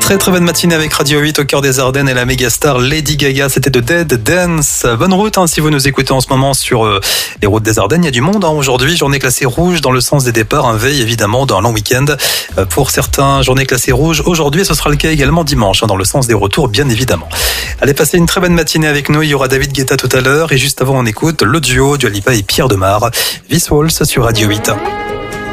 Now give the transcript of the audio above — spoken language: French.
Très très bonne matinée avec Radio 8 au cœur des Ardennes et la mégastar Lady Gaga. C'était de Dead Dance. Bonne route si vous nous écoutez en ce moment sur les routes des Ardennes. Il y a du monde aujourd'hui. Journée classée rouge dans le sens des départs. Un veille évidemment d'un long week-end. Pour certains, journée classée rouge aujourd'hui. Ce sera le cas également dimanche dans le sens des retours bien évidemment. Allez, passez une très bonne matinée avec nous. Il y aura David Guetta tout à l'heure. Et juste avant, on écoute le duo Dua Lipa et Pierre Demar. This Waltz sur Radio 8.